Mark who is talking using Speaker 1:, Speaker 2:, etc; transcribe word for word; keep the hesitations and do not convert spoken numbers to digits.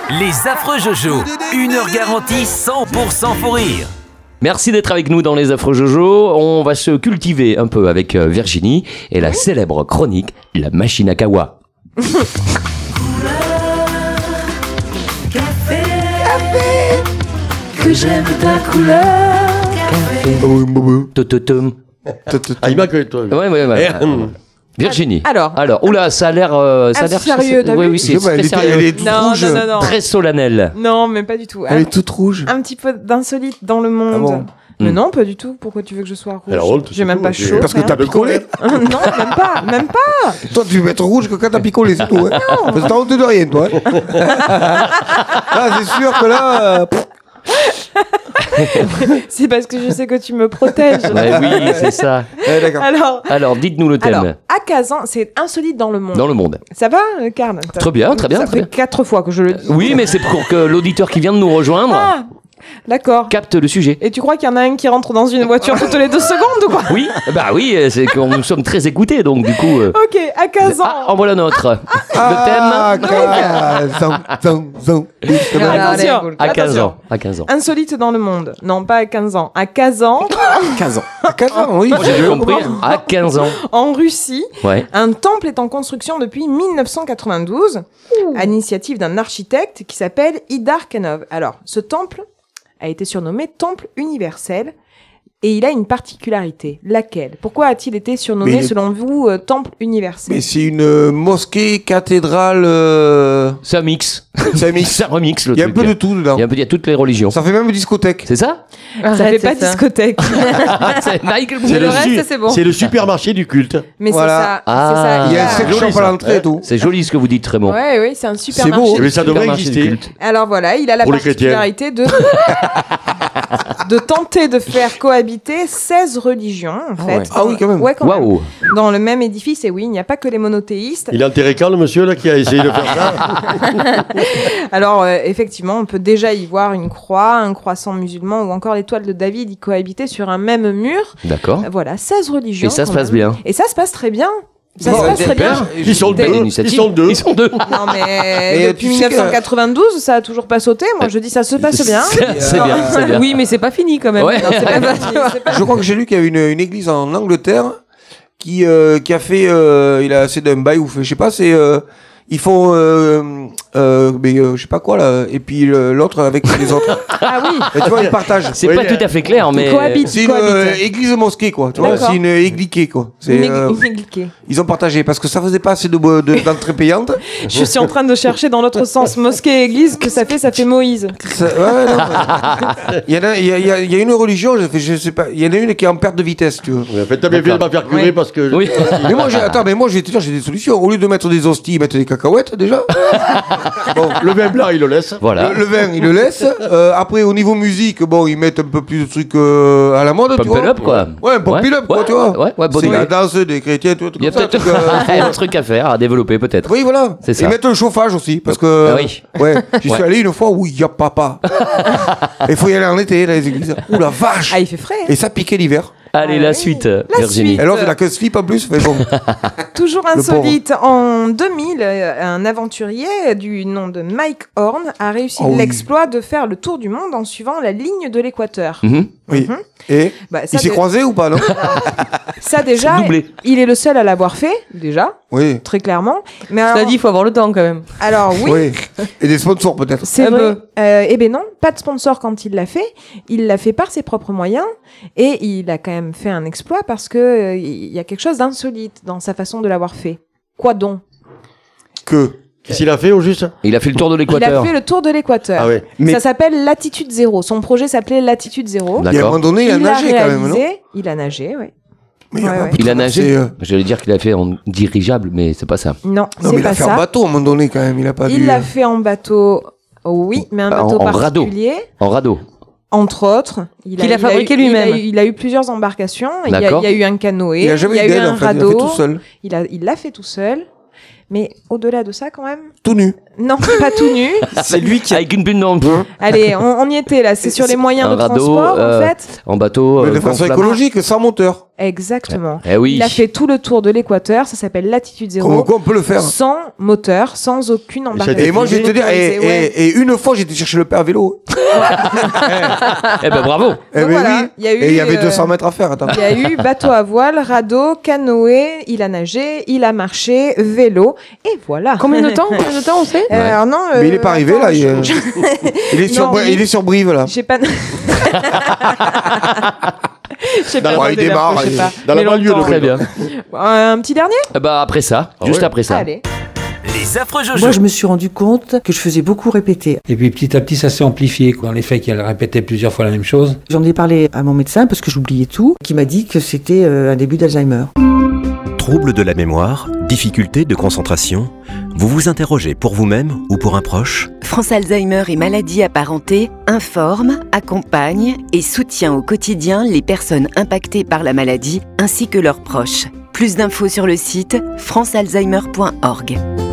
Speaker 1: Les affreux Jojo, une heure garantie cent pour cent faux rire.
Speaker 2: Merci d'être avec nous dans les affreux Jojo. On va se cultiver un peu avec Virginie et la célèbre chronique La machine à kawa.
Speaker 3: Café, que j'aime ta couleur.
Speaker 2: Tototum.
Speaker 4: Ah, il m'a que toi.
Speaker 2: Ouais, ouais, ouais. Virginie.
Speaker 5: Alors.
Speaker 2: Alors, oula, ça a l'air. Euh, ça a
Speaker 5: Ah,
Speaker 2: l'air
Speaker 5: sérieux, t'as
Speaker 2: oui,
Speaker 5: vu
Speaker 2: oui, c'est
Speaker 6: Je sais pas,
Speaker 2: très
Speaker 6: elle était-
Speaker 2: sérieux.
Speaker 6: elle est toute
Speaker 5: Non,
Speaker 6: rouge.
Speaker 5: non, non, non.
Speaker 2: Très solennel.
Speaker 5: Non, mais pas du tout.
Speaker 6: Elle
Speaker 5: Un,
Speaker 6: est toute rouge.
Speaker 5: un petit peu d'insolite dans le monde.
Speaker 6: Ah bon
Speaker 5: Mais
Speaker 2: Hmm.
Speaker 5: non, pas du tout. Pourquoi tu veux que je sois rouge?
Speaker 4: Elle a honte,
Speaker 5: J'ai
Speaker 4: c'est
Speaker 5: même
Speaker 4: tout,
Speaker 5: pas
Speaker 4: c'est-
Speaker 5: chaud.
Speaker 6: Parce que
Speaker 5: rien.
Speaker 6: t'as picolé.
Speaker 5: non, même pas, même pas.
Speaker 6: Toi, tu veux être rouge que quand t'as picolé, c'est tout. Hein. Parce que t'as honte de rien, toi. Hein. Là, c'est sûr que là. euh, pff,
Speaker 5: C'est parce que je sais que tu me protèges.
Speaker 2: Ouais, oui, c'est ça.
Speaker 6: ouais, d'accord.
Speaker 5: Alors,
Speaker 2: Alors, dites-nous le thème.
Speaker 5: alors, à Kazan, c'est insolite dans le monde.
Speaker 2: Dans le monde.
Speaker 5: Ça va, euh, Karl?
Speaker 2: Très bien, très bien,
Speaker 5: Ça
Speaker 2: très
Speaker 5: fait
Speaker 2: bien.
Speaker 5: quatre fois que je le dis.
Speaker 2: Oui, mais c'est pour que l'auditeur qui vient de nous rejoindre
Speaker 5: Ah, d'accord.
Speaker 2: capte le sujet.
Speaker 5: Et tu crois qu'il y en a un qui rentre dans une voiture toutes les deux secondes ou quoi?
Speaker 2: Oui, bah oui, c'est que nous sommes très écoutés, donc du coup. euh,
Speaker 5: Ok, à Kazan.
Speaker 2: Ah, en voilà notre.
Speaker 6: Ah,
Speaker 2: Le thème.
Speaker 6: zan, zan, zan.
Speaker 5: Attention,
Speaker 2: À quinze
Speaker 5: attention.
Speaker 2: ans. À quinze ans.
Speaker 5: Insolite dans le monde. Non, pas à quinze ans. À Kazan,
Speaker 6: quinze ans. quinze ans, oui.
Speaker 2: J'ai compris. À quinze ans.
Speaker 5: en Russie,
Speaker 2: Ouais.
Speaker 5: un temple est en construction depuis mille neuf cent quatre-vingt-douze, à l'initiative d'un architecte qui s'appelle Idar Kanov. Alors, ce temple a été surnommé Temple universel et il a une particularité. Laquelle? Pourquoi a-t-il été surnommé,
Speaker 6: Mais-
Speaker 5: selon vous, euh, Temple universel?
Speaker 6: Mais c'est une euh, mosquée, cathédrale. euh,
Speaker 2: C'est un mix.
Speaker 6: C'est un mix.
Speaker 2: C'est un remix, le
Speaker 6: Il y a un
Speaker 2: truc.
Speaker 6: peu de tout dedans.
Speaker 2: Il y a un peu, il y a toutes les religions.
Speaker 6: Ça fait même discothèque.
Speaker 2: C'est ça?
Speaker 5: Ça fait pas discothèque.
Speaker 2: C'est Michael
Speaker 4: C'est
Speaker 5: le
Speaker 4: le,
Speaker 5: reste,
Speaker 4: su-
Speaker 5: c'est bon.
Speaker 4: c'est le supermarché du culte.
Speaker 5: Mais
Speaker 6: Voilà.
Speaker 5: c'est ça.
Speaker 2: Ah.
Speaker 5: c'est ça.
Speaker 6: Il y a un
Speaker 5: a-
Speaker 6: sex
Speaker 4: joli,
Speaker 6: shop à
Speaker 4: ça.
Speaker 6: l'entrée et tout.
Speaker 2: C'est joli ce que vous dites, Raymond.
Speaker 5: Ouais, oui, c'est un super
Speaker 6: C'est beau.
Speaker 5: marché.
Speaker 4: Mais ça devrait
Speaker 2: Supermarché du
Speaker 4: exister.
Speaker 2: culte.
Speaker 5: Alors voilà, il a la
Speaker 4: Pour les chrétiens.
Speaker 5: particularité de de tenter de faire cohabiter seize religions en fait.
Speaker 6: ouais. Ah oui, quand même.
Speaker 5: Ouais, quand même.
Speaker 2: Waouh.
Speaker 5: Dans le même édifice, et oui, il n'y a pas que les monothéistes.
Speaker 4: Il est enterré quand, le monsieur, là, qui a essayé de faire ça?
Speaker 5: Alors euh, effectivement, on peut déjà y voir une croix, un croissant musulman ou encore l'étoile de David y cohabiter sur un même mur.
Speaker 2: D'accord.
Speaker 5: Euh, Voilà, seize religions.
Speaker 2: Et ça se
Speaker 5: quand
Speaker 2: passe
Speaker 5: même.
Speaker 2: bien.
Speaker 5: Et ça se passe très bien. Ça
Speaker 6: Bon,
Speaker 5: se passe
Speaker 6: c'est
Speaker 5: très bien.
Speaker 6: super.
Speaker 4: Ils sont
Speaker 5: Des-
Speaker 4: deux.
Speaker 2: Initiative.
Speaker 4: Ils sont deux.
Speaker 2: Ils sont deux.
Speaker 5: Non mais,
Speaker 6: Mais
Speaker 5: depuis
Speaker 6: tu sais que-
Speaker 5: mille neuf cent quatre-vingt-douze, ça a toujours pas sauté. Moi je dis ça se passe bien.
Speaker 2: C'est c'est bien, c'est bien.
Speaker 5: Oui, mais c'est pas fini quand même.
Speaker 2: Ouais.
Speaker 5: Non, c'est pas fini, c'est pas
Speaker 6: Je crois que j'ai lu qu'il y avait une, une église en Angleterre qui, euh, qui a fait. Euh, il a assez d'un bail ou fait, je sais pas, c'est. Euh, ils font. Euh, euh, mais euh, je sais pas quoi là. Et puis euh, l'autre avec les autres.
Speaker 5: Ah oui.
Speaker 6: Et tu vois, ils partagent.
Speaker 2: C'est
Speaker 4: Oui,
Speaker 2: pas
Speaker 4: mais-
Speaker 2: tout à fait clair, mais.
Speaker 5: cohabitent.
Speaker 6: C'est une
Speaker 5: Cohabite.
Speaker 6: euh, église mosquée quoi. Tu vois,
Speaker 5: D'accord.
Speaker 6: c'est une égliquée quoi. C'est,
Speaker 5: Une
Speaker 6: euh,
Speaker 5: aiguille- une aiguille.
Speaker 6: ils ont partagé parce que ça faisait pas assez de, de d'entrée payante.
Speaker 5: Je suis en train de chercher dans l'autre sens mosquée et église que ça fait, ça fait Moïse.
Speaker 6: Ça- ouais, non, mais- Il y en a, il y a, il y a- il y a une religion. Je, fais- je sais pas. Il y en a une qui est en perte de vitesse, tu vois.
Speaker 4: Ouais, en fait, t'as bien fait de pas faire curer
Speaker 5: Oui.
Speaker 4: parce que.
Speaker 2: Oui.
Speaker 6: Mais moi, j'ai, attends, mais moi, je vais te dire, j'ai des solutions. Au lieu de mettre des hosties, mettre des cacahuètes déjà. Bon,
Speaker 4: Le vin blanc, il le laisse.
Speaker 2: Voilà.
Speaker 6: Le, le vin, ils le laissent. Euh, après, au niveau musique, bon, ils mettent un peu plus de trucs euh, à la mode, tu
Speaker 2: Pump
Speaker 6: vois.
Speaker 2: it up, quoi.
Speaker 6: Ouais, un pump it up, quoi,
Speaker 2: ouais,
Speaker 6: tu vois.
Speaker 2: Ouais, ouais, bonne
Speaker 6: C'est
Speaker 2: idée.
Speaker 6: la danse des chrétiens, tu vois, tout
Speaker 2: Il y a
Speaker 6: comme ça,
Speaker 2: peut-être
Speaker 6: truc, euh,
Speaker 2: un truc à faire, à développer peut-être.
Speaker 6: Oui, voilà.
Speaker 2: C'est ça.
Speaker 6: Ils mettent le chauffage aussi, parce que.
Speaker 2: Ah oui.
Speaker 6: Ouais, j'y
Speaker 2: Ouais.
Speaker 6: suis allé une fois où il y a papa. Il faut y aller en été, dans les églises. Ouh la vache.
Speaker 5: Ah, il fait frais. hein.
Speaker 6: Et ça piquait l'hiver.
Speaker 2: Allez,
Speaker 5: Ah
Speaker 2: la
Speaker 5: oui.
Speaker 2: suite,
Speaker 5: La
Speaker 2: Virginie.
Speaker 5: suite.
Speaker 6: Alors, il a que slip en plus, mais bon.
Speaker 5: Toujours
Speaker 6: Le
Speaker 5: insolite. En deux mille, euh, un aventurier du nom de Mike Horn a réussi
Speaker 6: Oh oui.
Speaker 5: l'exploit de faire le tour du monde en suivant la ligne de l'équateur.
Speaker 2: Mhm.
Speaker 6: Oui.
Speaker 5: Mhm.
Speaker 6: Et
Speaker 5: Bah, ça,
Speaker 6: il s'est
Speaker 5: dé-
Speaker 6: croisé ou pas, non?
Speaker 5: ça déjà,
Speaker 2: C'est doublé.
Speaker 5: il est le seul à l'avoir fait, déjà,
Speaker 6: Oui.
Speaker 5: très clairement. Mais alors,
Speaker 7: Cela dit, il faut avoir le temps quand même.
Speaker 5: alors oui,
Speaker 6: Oui. Et des sponsors peut-être.
Speaker 5: c'est
Speaker 7: Un
Speaker 5: vrai.
Speaker 7: peu.
Speaker 5: Euh, eh ben non, pas de sponsor quand il l'a fait. Il l'a fait par ses propres moyens et il a quand même fait un exploit parce que euh, il y a quelque chose d'insolite dans sa façon de l'avoir fait. Quoi donc?
Speaker 6: Que.
Speaker 4: Qu'est-ce qu'il a fait au juste?
Speaker 2: Il a fait le tour de
Speaker 5: Il a
Speaker 2: l'équateur.
Speaker 5: fait le tour de l'équateur.
Speaker 4: Ah ouais.
Speaker 6: Mais
Speaker 5: Ça s'appelle Latitude Zéro. Son projet s'appelait Latitude Zéro.
Speaker 6: il y a un
Speaker 2: D'accord.
Speaker 6: moment donné, il a
Speaker 5: l'a
Speaker 6: nagé quand même, non?
Speaker 5: réalisé. Il a nagé, oui.
Speaker 6: Mais il a
Speaker 5: Ouais,
Speaker 6: pas
Speaker 5: ouais.
Speaker 6: pu
Speaker 2: Il a
Speaker 6: traverser,
Speaker 2: nagé.
Speaker 6: euh,
Speaker 2: J'allais dire qu'il a fait en dirigeable, mais c'est pas ça.
Speaker 5: Non,
Speaker 6: Non,
Speaker 5: c'est
Speaker 6: mais il a
Speaker 5: pas
Speaker 6: fait
Speaker 5: ça.
Speaker 6: un bateau à un moment donné quand même. Il a pas
Speaker 5: Il
Speaker 6: dû.
Speaker 5: l'a fait en bateau, oui, mais un
Speaker 2: En-
Speaker 5: bateau
Speaker 2: en radeau.
Speaker 5: particulier.
Speaker 2: En radeau.
Speaker 5: Entre autres, il
Speaker 7: Qu'il a
Speaker 5: il
Speaker 7: fabriqué
Speaker 5: eu-
Speaker 7: lui-même.
Speaker 5: Il a, eu, il a eu plusieurs embarcations. Il y, a,
Speaker 2: D'accord.
Speaker 5: il y a eu un canoë.
Speaker 6: Il a jamais
Speaker 5: il y a
Speaker 6: eu
Speaker 5: eu
Speaker 6: d'aide
Speaker 5: un
Speaker 6: en fait. Il a
Speaker 5: radeau.
Speaker 6: fait tout seul.
Speaker 5: Il a, il l'a fait tout seul. Mais au-delà de ça, quand même,
Speaker 6: Tout nu.
Speaker 5: non, pas tout nu.
Speaker 2: C'est lui qui avec une bulle dans le
Speaker 5: Allez, on, on y était là. C'est sur les moyens
Speaker 2: Un
Speaker 5: de
Speaker 2: radeau,
Speaker 5: transport,
Speaker 2: euh,
Speaker 5: en fait.
Speaker 2: en bateau.
Speaker 6: Mais
Speaker 2: euh,
Speaker 6: de façon
Speaker 2: gonflable.
Speaker 6: écologique, sans moteur.
Speaker 5: Exactement.
Speaker 2: Eh oui.
Speaker 5: Il a fait tout le tour de l'équateur, ça s'appelle Latitude
Speaker 6: Comment
Speaker 5: Zéro.
Speaker 6: quoi on peut le faire?
Speaker 5: Sans moteur, sans aucune embarcation.
Speaker 6: Et moi, je vais te dire, et,
Speaker 5: Ouais.
Speaker 6: et, et une fois, j'étais chercher le père à vélo.
Speaker 2: Eh ben bravo.
Speaker 6: Eh
Speaker 5: Donc
Speaker 6: ben
Speaker 5: voilà,
Speaker 6: oui.
Speaker 5: il y a eu,
Speaker 6: Et il y avait
Speaker 5: euh,
Speaker 6: deux cents mètres à faire, attends.
Speaker 5: Il y a eu bateau à voile, radeau, canoë, il a nagé, il a marché, vélo, et voilà.
Speaker 3: Combien de temps Combien de temps on sait
Speaker 5: Euh, alors non,
Speaker 6: Mais il
Speaker 5: euh,
Speaker 6: est pas arrivé,
Speaker 5: attends,
Speaker 6: là. Il,
Speaker 5: je-
Speaker 6: euh, il est sur,
Speaker 5: Non,
Speaker 6: Bri-
Speaker 5: oui.
Speaker 6: il est sur Brive, là.
Speaker 5: J'ai pas. Je sais
Speaker 6: Dans
Speaker 5: pas.
Speaker 6: la-
Speaker 5: noté
Speaker 6: il démarre,
Speaker 5: l'info, je sais
Speaker 6: il-
Speaker 5: pas.
Speaker 4: Dans la
Speaker 5: Mais
Speaker 4: banlieue de
Speaker 5: longtemps.
Speaker 2: Très bien.
Speaker 5: Un petit dernier
Speaker 2: Eh ben après ça, juste
Speaker 4: ouais.
Speaker 2: après ça.
Speaker 5: Allez.
Speaker 1: Les affreux Jojo.
Speaker 7: Moi, je me suis rendu compte que je faisais beaucoup répéter.
Speaker 8: Et puis petit à petit, ça s'est amplifié. Dans les faits qu'elle répétait plusieurs fois la même chose.
Speaker 7: J'en ai parlé à mon médecin parce que j'oubliais tout, qui m'a dit que c'était euh, un début d'Alzheimer.
Speaker 9: Troubles de la mémoire, difficultés de concentration, vous vous interrogez pour vous-même ou pour un proche?
Speaker 10: France Alzheimer et maladies apparentées informe, accompagne et soutient au quotidien les personnes impactées par la maladie ainsi que leurs proches. Plus d'infos sur le site france alzheimer point org.